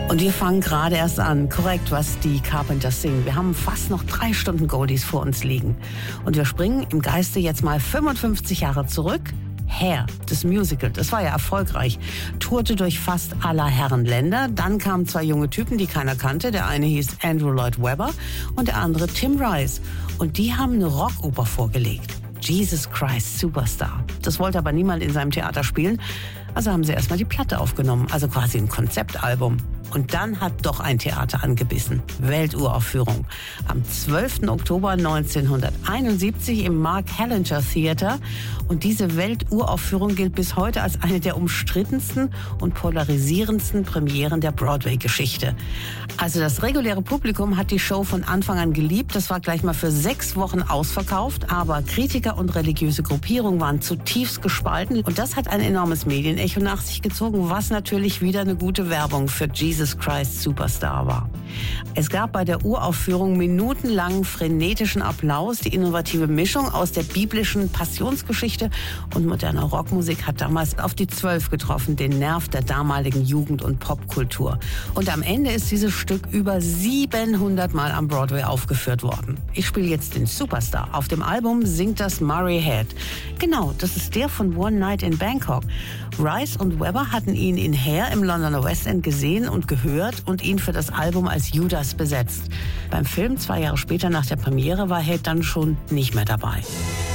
Und wir fangen gerade erst an. Korrekt, was die Carpenters singen. Wir haben fast noch 3 Stunden Goldies vor uns liegen. Und wir springen im Geiste jetzt mal 55 Jahre zurück. Hair, das Musical, das war ja erfolgreich, tourte durch fast aller Herren Länder. Dann kamen 2 junge Typen, die keiner kannte. Der eine hieß Andrew Lloyd Webber und der andere Tim Rice. Und die haben eine Rockoper vorgelegt. Jesus Christ Superstar. Das wollte aber niemand in seinem Theater spielen. Also haben sie erstmal die Platte aufgenommen, also quasi ein Konzeptalbum. Und dann hat doch ein Theater angebissen. Welturaufführung. Am 12. Oktober 1971 im Mark Hellinger Theater. Und diese Welturaufführung gilt bis heute als eine der umstrittensten und polarisierendsten Premieren der Broadway-Geschichte. Also das reguläre Publikum hat die Show von Anfang an geliebt. Das war gleich mal für 6 Wochen ausverkauft. Aber Kritiker und religiöse Gruppierungen waren zutiefst gespalten. Und das hat ein enormes Medienecho nach sich gezogen, was natürlich wieder eine gute Werbung für Jesus Christ Superstar war. Es gab bei der Uraufführung minutenlangen frenetischen Applaus. Die innovative Mischung aus der biblischen Passionsgeschichte und moderner Rockmusik hat damals auf die 12 getroffen, den Nerv der damaligen Jugend- und Popkultur. Und am Ende ist dieses Stück über 700 Mal am Broadway aufgeführt worden. Ich spiele jetzt den Superstar. Auf dem Album singt das Murray Head. Genau, das ist der von One Night in Bangkok. Rice und Webber hatten ihn in Hair im Londoner West End gesehen und gehört und ihn für das Album als Judas besetzt. Beim Film 2 Jahre später nach der Premiere war Head dann schon nicht mehr dabei.